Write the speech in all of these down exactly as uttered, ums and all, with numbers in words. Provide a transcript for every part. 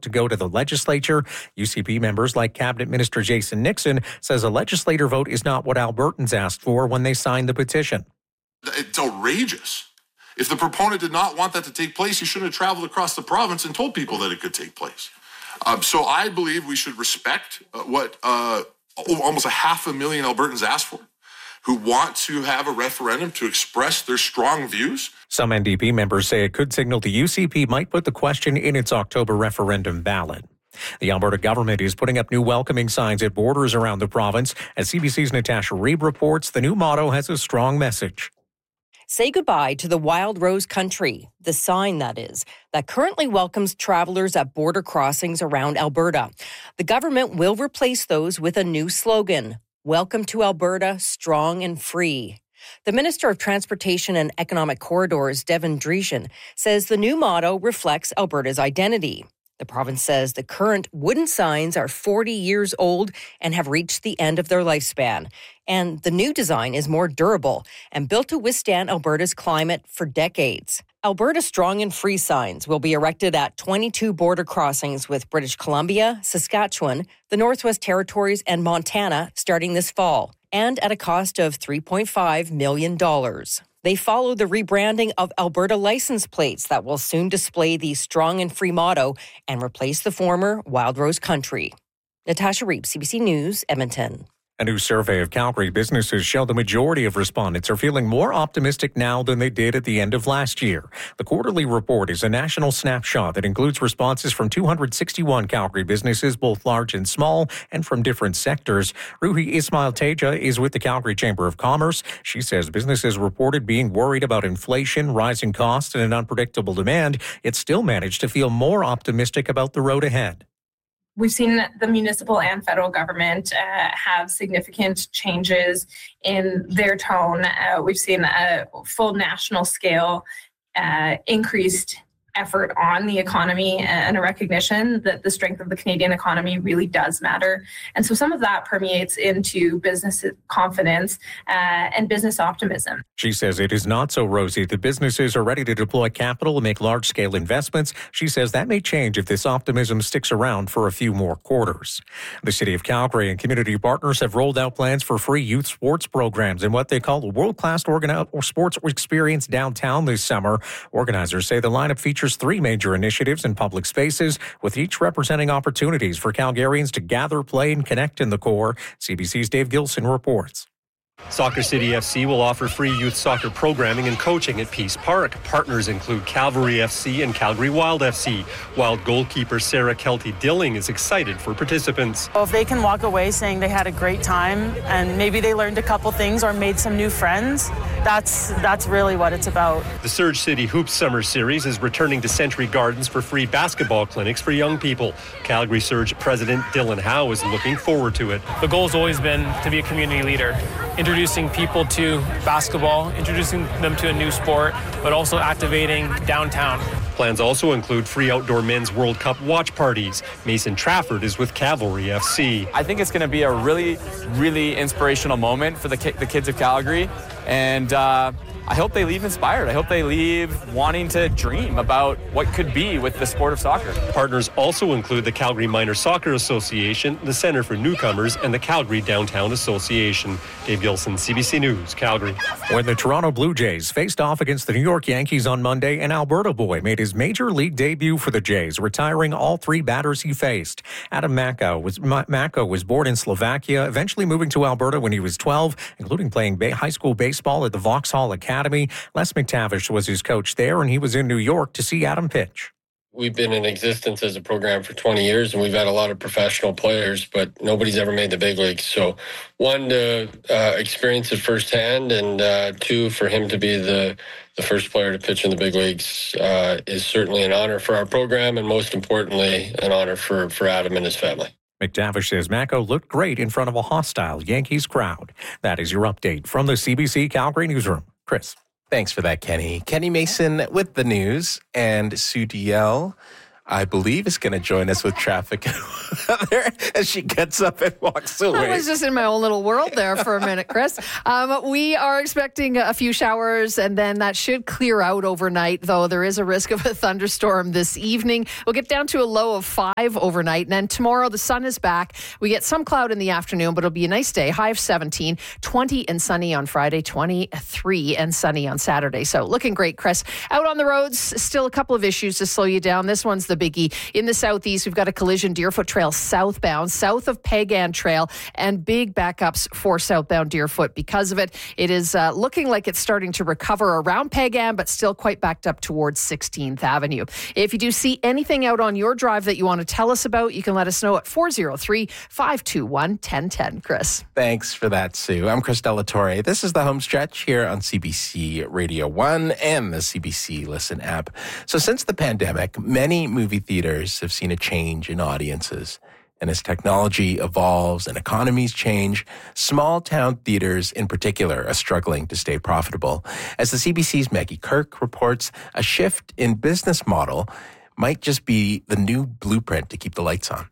to go to the legislature. U C P members like Cabinet Minister Jason Nixon says a legislator vote is not what Albertans asked for when they signed the petition. It's outrageous. If the proponent did not want that to take place, he shouldn't have traveled across the province and told people that it could take place. Um, so I believe we should respect uh, what uh, almost a half a million Albertans asked for, who want to have a referendum to express their strong views. Some N D P members say it could signal the U C P might put the question in its October referendum ballot. The Alberta government is putting up new welcoming signs at borders around the province. As C B C's Natasha Reeb reports, the new motto has a strong message. Say goodbye to the wild rose country, the sign, that is, that currently welcomes travelers at border crossings around Alberta. The government will replace those with a new slogan, Welcome to Alberta, Strong and Free. The Minister of Transportation and Economic Corridors, Devin Dreeshen, says the new motto reflects Alberta's identity. The province says the current wooden signs are forty years old and have reached the end of their lifespan. And the new design is more durable and built to withstand Alberta's climate for decades. Alberta Strong and Free signs will be erected at twenty-two border crossings with British Columbia, Saskatchewan, the Northwest Territories, and Montana starting this fall, and at a cost of three point five million dollars. They follow the rebranding of Alberta license plates that will soon display the Strong and Free motto and replace the former Wild Rose Country. Natasha Reeb, C B C News, Edmonton. A new survey of Calgary businesses show the majority of respondents are feeling more optimistic now than they did at the end of last year. The quarterly report is a national snapshot that includes responses from two hundred sixty-one Calgary businesses, both large and small, and from different sectors. Ruhi Ismail Teja is with the Calgary Chamber of Commerce. She says businesses reported being worried about inflation, rising costs, and an unpredictable demand, yet still managed to feel more optimistic about the road ahead. We've seen the municipal and federal government uh, have significant changes in their tone. Uh, we've seen a full national scale uh, increased effort on the economy and a recognition that the strength of the Canadian economy really does matter. And so some of that permeates into business confidence uh, and business optimism. She says it is not so rosy that businesses are ready to deploy capital and make large-scale investments. She says that may change if this optimism sticks around for a few more quarters. The City of Calgary and community partners have rolled out plans for free youth sports programs and what they call a world-class organi- or sports experience downtown this summer. Organizers say the lineup features three major initiatives in public spaces, with each representing opportunities for Calgarians to gather, play, and connect in the core. C B C's Dave Gilson reports. Soccer City F C will offer free youth soccer programming and coaching at Peace Park. Partners include Calvary F C and Calgary Wild F C. Wild goalkeeper Sarah Kelty-Dilling is excited for participants. Well, if they can walk away saying they had a great time and maybe they learned a couple things or made some new friends, that's that's really what it's about. The Surge City Hoops Summer Series is returning to Century Gardens for free basketball clinics for young people. Calgary Surge President Dylan Howe is looking forward to it. The goal has always been to be a community leader, introducing people to basketball, introducing them to a new sport, but also activating downtown. Plans also include free outdoor men's World Cup watch parties. Mason Trafford is with Cavalry F C. I think it's going to be a really, really inspirational moment for the, ki- the kids of Calgary. And uh, I hope they leave inspired. I hope they leave wanting to dream about what could be with the sport of soccer. Partners also include the Calgary Minor Soccer Association, the Centre for Newcomers, and the Calgary Downtown Association. Dave Gilson, C B C News, Calgary. When the Toronto Blue Jays faced off against the New York Yankees on Monday, an Alberta boy made his major league debut for the Jays, retiring all three batters he faced. Adam Mako was, Mako was born in Slovakia, eventually moving to Alberta when he was twelve, including playing ba- high school baseball at the Vauxhall Academy. Les McTavish was his coach there, and he was in New York to see Adam pitch. We've been in existence as a program for twenty years, and we've had a lot of professional players, but nobody's ever made the big leagues. So one, to uh, experience it firsthand, and uh, two, for him to be the, the first player to pitch in the big leagues uh, is certainly an honor for our program, and most importantly, an honor for, for Adam and his family. McTavish says Mako looked great in front of a hostile Yankees crowd. That is your update from the C B C Calgary Newsroom. Chris. Thanks for that, Kenny. Kenny Mason with the news, and Sue D L I believe, is going to join us with traffic there as she gets up and walks away. I was just in my own little world there for a minute, Chris. Um, we are expecting a few showers, and then that should clear out overnight, though there is a risk of a thunderstorm this evening. We'll get down to a low of five overnight, and then tomorrow the sun is back. We get some cloud in the afternoon, but it'll be a nice day. High of seventeen, twenty and sunny on Friday, twenty-three and sunny on Saturday. So looking great, Chris. Out on the roads, still a couple of issues to slow you down. This one's the biggie. In the southeast, we've got a collision Deerfoot Trail southbound, south of Pagan Trail, and big backups for southbound Deerfoot because of it. It is uh, looking like it's starting to recover around Pagan, but still quite backed up towards sixteenth Avenue. If you do see anything out on your drive that you want to tell us about, you can let us know at four oh three, five two one, one oh one oh, Chris. Thanks for that, Sue. I'm Chris Delatorre. This is the home stretch here on C B C Radio one and the C B C Listen app. So since the pandemic, many movie theaters have seen a change in audiences. And as technology evolves and economies change, small town theaters in particular are struggling to stay profitable. As the C B C's Maggie Kirk reports, a shift in business model might just be the new blueprint to keep the lights on.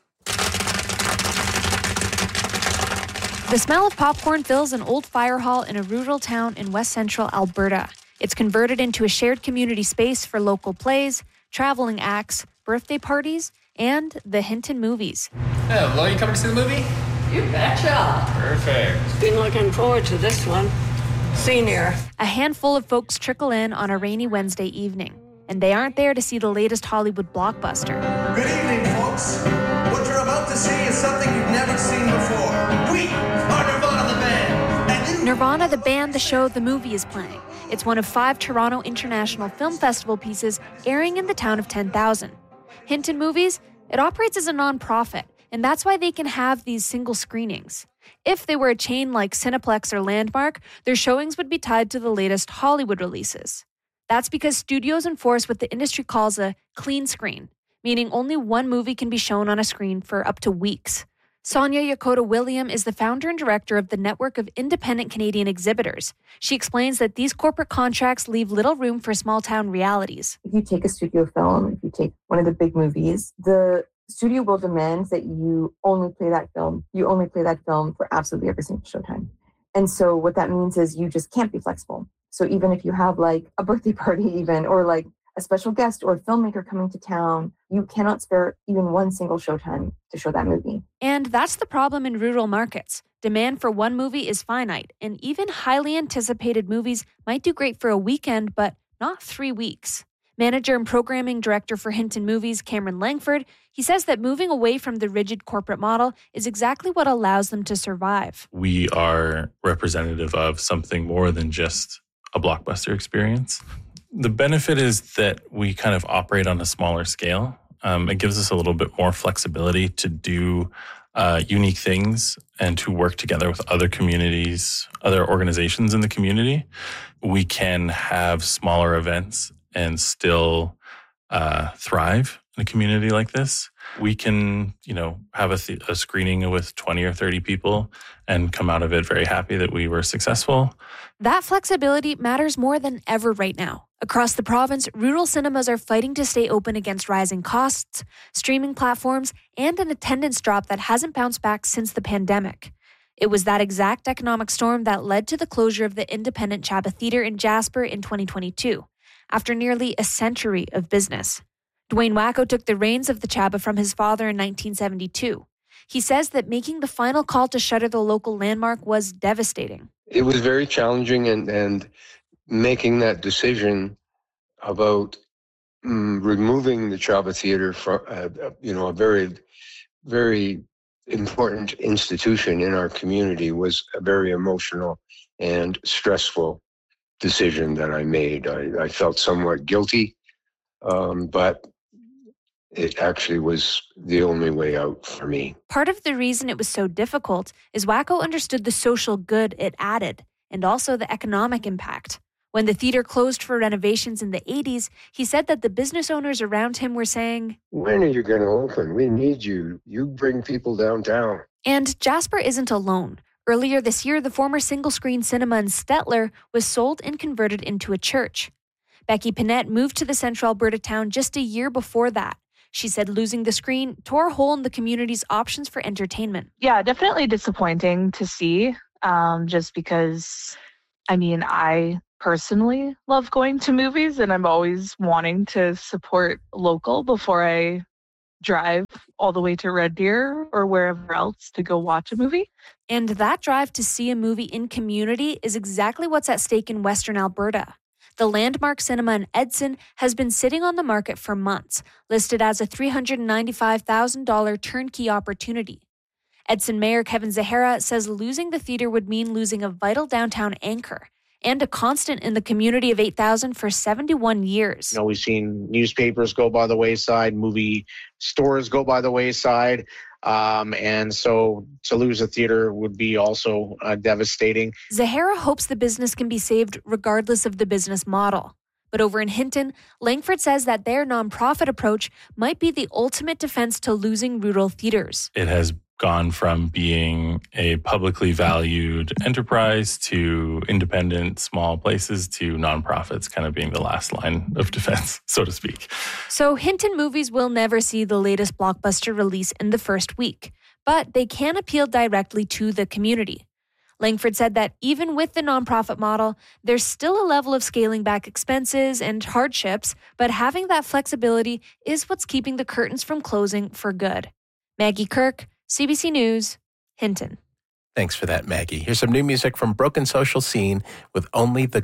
The smell of popcorn fills an old fire hall in a rural town in west central Alberta. It's converted into a shared community space for local plays, traveling acts, birthday parties, and the Hinton movies. Hello, you coming to see the movie? You betcha. Perfect. Been looking forward to this one. Senior. A handful of folks trickle in on a rainy Wednesday evening, and they aren't there to see the latest Hollywood blockbuster. Good evening, folks. What you're about to see is something you've never seen before. We are Nirvana the band. And you... Nirvana the band, the show, the movie is playing. It's one of five Toronto International Film Festival pieces airing in the town of ten thousand. Hinton Movies, it operates as a nonprofit, and that's why they can have these single screenings. If they were a chain like Cineplex or Landmark, their showings would be tied to the latest Hollywood releases. That's because studios enforce what the industry calls a clean screen, meaning only one movie can be shown on a screen for up to weeks. Sonia Yokota William is the founder and director of the network of independent Canadian exhibitors. She explains that these corporate contracts leave little room for small-town realities. If you take a studio film, if you take one of the big movies, the studio will demand that you only play that film. You only play that film for absolutely every single showtime. And so what that means is you just can't be flexible. So even if you have like a birthday party even, or like a special guest or a filmmaker coming to town, you cannot spare even one single showtime to show that movie. And that's the problem in rural markets. Demand for one movie is finite, and even highly anticipated movies might do great for a weekend, but not three weeks. Manager and programming director for Hinton Movies, Cameron Langford, he says that moving away from the rigid corporate model is exactly what allows them to survive. We are representative of something more than just a blockbuster experience. The benefit is that we kind of operate on a smaller scale. Um, it gives us a little bit more flexibility to do uh, unique things and to work together with other communities, other organizations in the community. We can have smaller events and still uh, thrive in a community like this. We can, you know, have a, th- a screening with twenty or thirty people and come out of it very happy that we were successful. That flexibility matters more than ever right now. Across the province, rural cinemas are fighting to stay open against rising costs, streaming platforms, and an attendance drop that hasn't bounced back since the pandemic. It was that exact economic storm that led to the closure of the independent Chaba Theatre in Jasper in twenty twenty-two, after nearly a century of business. Dwayne Wacko took the reins of the Chaba from his father in nineteen seventy-two. He says that making the final call to shutter the local landmark was devastating. It was very challenging, and, and making that decision about um, removing the Chaba Theatre from, uh, you know, a very, very important institution in our community was a very emotional and stressful decision that I made. I, I felt somewhat guilty, um, but it actually was the only way out for me. Part of the reason it was so difficult is Wacko understood the social good it added and also the economic impact. When the theater closed for renovations in the eighties, he said that the business owners around him were saying, "When are you going to open? We need you. You bring people downtown." And Jasper isn't alone. Earlier this year, the former single-screen cinema in Stettler was sold and converted into a church. Becky Panette moved to the central Alberta town just a year before that. She said losing the screen tore a hole in the community's options for entertainment. Yeah, definitely disappointing to see, um, just because, I mean, I personally love going to movies and I'm always wanting to support local before I drive all the way to Red Deer or wherever else to go watch a movie. And that drive to see a movie in community is exactly what's at stake in Western Alberta. The Landmark Cinema in Edson has been sitting on the market for months, listed as a three hundred ninety-five thousand dollars turnkey opportunity. Edson Mayor Kevin Zahara says losing the theater would mean losing a vital downtown anchor and a constant in the community of eight thousand for seventy-one years. You know, we've seen newspapers go by the wayside, movie stores go by the wayside. Um, and so to lose a theater would be also uh, devastating. Zahara hopes the business can be saved regardless of the business model. But over in Hinton, Langford says that their nonprofit approach might be the ultimate defense to losing rural theaters. It has gone from being a publicly valued enterprise to independent small places to nonprofits kind of being the last line of defense, so to speak. So Hinton Movies will never see the latest blockbuster release in the first week, but they can appeal directly to the community. Langford said that even with the nonprofit model, there's still a level of scaling back expenses and hardships, but having that flexibility is what's keeping the curtains from closing for good. Maggie Kirk, C B C News, Hinton. Thanks for that, Maggie. Here's some new music from Broken Social Scene with Only the